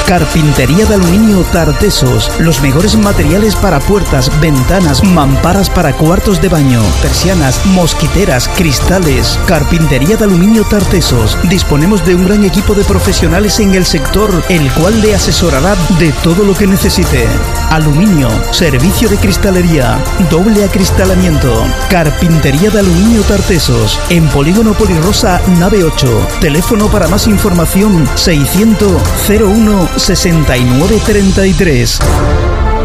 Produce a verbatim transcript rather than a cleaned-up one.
Carpintería de aluminio Tartesos. Los mejores materiales para puertas, ventanas, mamparas para cuartos de baño, persianas, mosquiteras, cristales. Carpintería de aluminio Tartesos. Disponemos de un gran equipo de profesionales en el sector, el cual le asesorará de todo lo que necesite. Aluminio, servicio de cristalería, doble acristalamiento. Carpintería de aluminio Tartesos. En Polígono Polirosa, nave ocho. Teléfono para más información seiscientos cero uno sesenta y nueve treinta y tres.